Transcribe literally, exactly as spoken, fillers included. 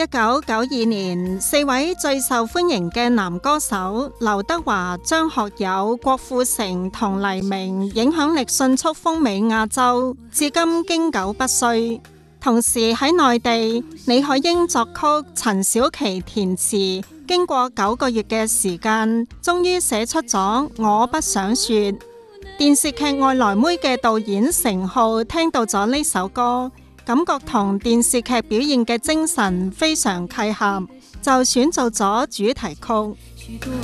一九九二年，四位最受歡迎嘅男歌手劉德華、張學友、郭富城同黎明影響力迅速風靡亞洲，至今經久不衰。同時喺內地，李海英作曲，陳小奇填詞，經過九個月嘅時間，終於寫出咗《我不想說》。電視劇《外來妹》嘅導演成浩聽到咗呢首歌，感覺同電視劇表現嘅精神非常契合，就選做咗主題曲。